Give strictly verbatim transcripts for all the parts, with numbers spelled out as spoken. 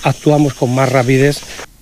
actuamos con más rapidez.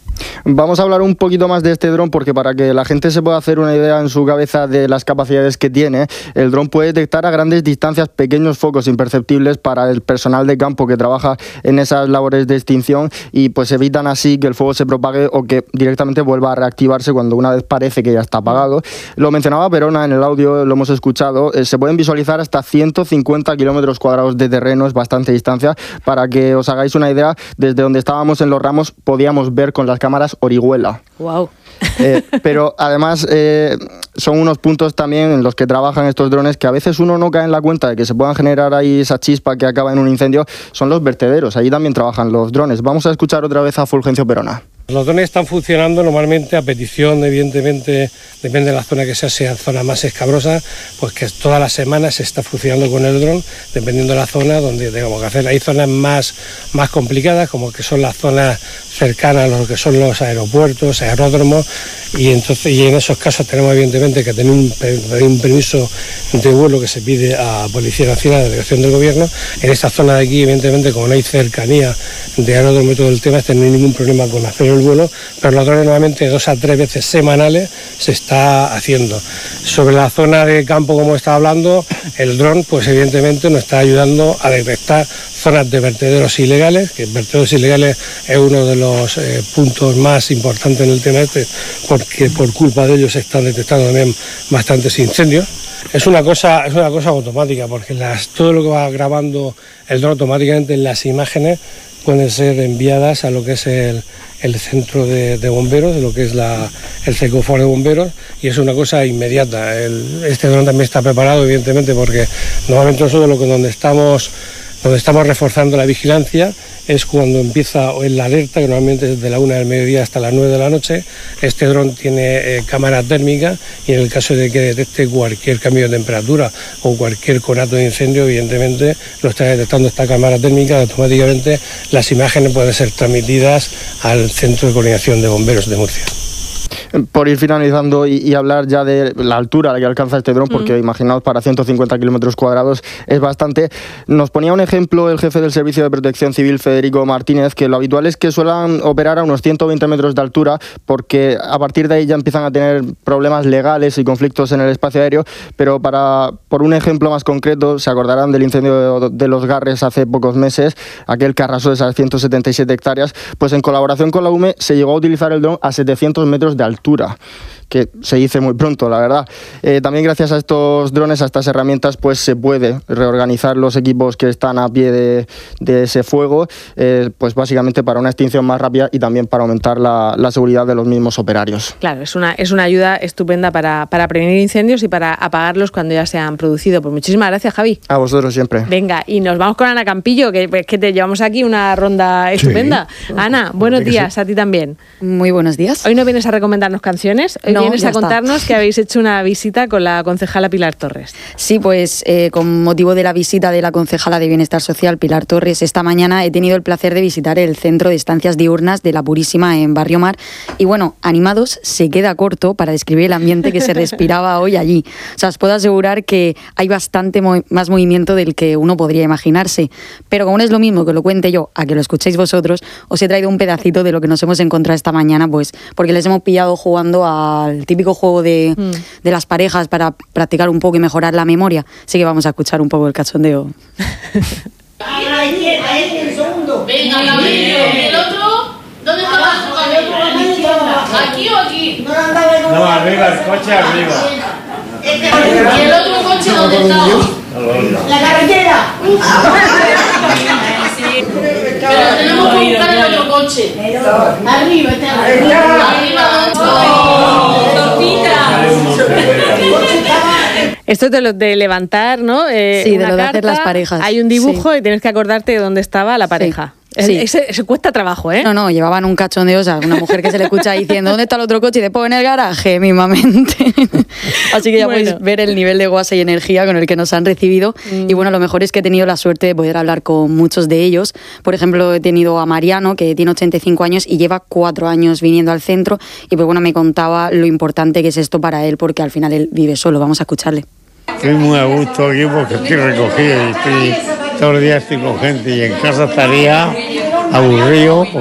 Vamos a hablar un poquito más de este dron porque para que la gente se pueda hacer una idea en su cabeza de las capacidades que tiene, el dron puede detectar a grandes distancias pequeños focos imperceptibles para el personal de campo que trabaja en esas labores de extinción y pues evitan así que el fuego se propague o que directamente vuelva a reactivarse cuando una vez parece que ya está apagado. Lo mencionaba Verona en el audio, lo hemos escuchado, eh, se pueden visualizar hasta ciento cincuenta kilómetros cuadrados de terreno, es bastante distancia. Para que os hagáis una idea, desde donde estábamos en Los Ramos podíamos ver con las cámaras Orihuela. Wow. Eh, pero además eh, son unos puntos también en los que trabajan estos drones que a veces uno no cae en la cuenta de que se puedan generar ahí esa chispa que acaba en un incendio. Son los vertederos, allí también trabajan los drones. Vamos a escuchar otra vez a Fulgencio Perona. Los drones están funcionando normalmente a petición, evidentemente, depende de la zona que sea, sea zona más escabrosa, pues que todas las semanas se está funcionando con el dron, dependiendo de la zona donde tengamos que hacer. Hay zonas más, más complicadas, como que son las zonas cercanas a lo que son los aeropuertos, aeródromos, y entonces y en esos casos tenemos evidentemente que tener un, un permiso de vuelo que se pide a Policía Nacional, a la Delegación del Gobierno. En esta zona de aquí, evidentemente, como no hay cercanía de aeródromo y todo el tema, este no hay ningún problema con hacer el vuelo, pero los drones normalmente dos a tres veces semanales se está haciendo. Sobre la zona de campo, como estaba hablando, el dron pues evidentemente nos está ayudando a detectar zonas de vertederos ilegales, que vertederos ilegales es uno de los eh, puntos más importantes en el tema este, porque por culpa de ellos se están detectando también bastantes incendios. Es una cosa, es una cosa automática, porque las, todo lo que va grabando el dron automáticamente en las imágenes pueden ser enviadas a lo que es el, el centro de, de bomberos, de lo que es la, el CECOFOR de bomberos, y es una cosa inmediata. El, este dron también está preparado, evidentemente, porque normalmente nosotros lo que donde estamos, donde estamos reforzando la vigilancia es cuando empieza en la alerta, que normalmente es de la una del mediodía hasta las nueve de la noche. Este dron tiene eh, cámara térmica y en el caso de que detecte cualquier cambio de temperatura o cualquier conato de incendio, evidentemente lo está detectando esta cámara térmica, automáticamente las imágenes pueden ser transmitidas al Centro de Coordinación de Bomberos de Murcia. Por ir finalizando y, y hablar ya de la altura a la que alcanza este dron, porque mm. imaginaos, para ciento cincuenta kilómetros cuadrados es bastante. Nos ponía un ejemplo el jefe del Servicio de Protección Civil, Federico Martínez, que lo habitual es que suelan operar a unos ciento veinte metros de altura, porque a partir de ahí ya empiezan a tener problemas legales y conflictos en el espacio aéreo. Pero para por un ejemplo más concreto, se acordarán del incendio de, de Los Garres hace pocos meses, aquel que arrasó esas ciento setenta y siete hectáreas, pues en colaboración con la U M E se llegó a utilizar el dron a setecientos metros de altura, que se dice muy pronto, la verdad. Eh, también gracias a estos drones, a estas herramientas, pues se puede reorganizar los equipos que están a pie de, de ese fuego, eh, pues básicamente para una extinción más rápida y también para aumentar la, la seguridad de los mismos operarios. Claro, es una, es una ayuda estupenda para, para prevenir incendios y para apagarlos cuando ya se han producido. Pues muchísimas gracias, Javi. A vosotros siempre. Venga, y nos vamos con Ana Campillo, que, que te llevamos aquí una ronda estupenda. Sí. Ana, buenos días, sí. A ti también. Muy buenos días. Hoy no vienes a recomendarnos canciones, hoy no, vienes a contarnos está. que habéis hecho una visita con la concejala Pilar Torres. Sí, pues eh, con motivo de la visita de la concejala de Bienestar Social, Pilar Torres, esta mañana he tenido el placer de visitar el Centro de Estancias Diurnas de La Purísima en Barrio Mar. Y bueno, animados se queda corto para describir el ambiente que se respiraba hoy allí. O sea, os puedo asegurar que hay bastante mo- más movimiento del que uno podría imaginarse. Pero como no es lo mismo que lo cuente yo a que lo escuchéis vosotros, os he traído un pedacito de lo que nos hemos encontrado esta mañana, pues porque les hemos pillado jugando al típico juego de, mm. de las parejas para practicar un poco y mejorar la memoria. Así que vamos a escuchar un poco el cachondeo. Venga, Gabriel, ¿y el otro? ¿Dónde está la ¿Aquí o aquí? No, arriba, el coche arriba. ¿Y el otro coche dónde está? La carretera. Pero tenemos que buscar el otro coche. Arriba, está arriba. Arriba, Esto es de lo de levantar, ¿no? Eh, sí, una de lo de carta, hacer las parejas. Hay un dibujo sí. y tienes que acordarte de dónde estaba la pareja. Sí. Sí. Ese, ese cuesta trabajo, ¿eh? No, no, llevaban un cachondeo, o sea, una mujer que se le escucha diciendo ¿dónde está el otro coche? Y después en el garaje, mismamente. Así que ya bueno. podéis ver el nivel de guasa y energía con el que nos han recibido. Mm. Y bueno, lo mejor es que he tenido la suerte de poder hablar con muchos de ellos. Por ejemplo, he tenido a Mariano, que tiene ochenta y cinco años y lleva cuatro años viniendo al centro. Y pues bueno, me contaba lo importante que es esto para él, porque al final él vive solo. Vamos a escucharle. Estoy muy a gusto aquí porque estoy recogido y estoy, todos los días estoy con gente y en casa estaría aburrido.